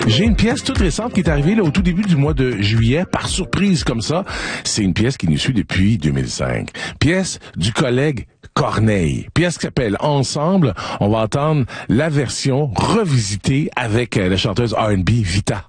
J'ai une pièce toute récente qui est arrivée là, au tout début du mois de juillet, par surprise comme ça. C'est une pièce qui nous suit depuis 2005. Pièce du collègue Corneille. Pièce qui s'appelle Ensemble. On va entendre la version revisitée avec la chanteuse R&B Vita.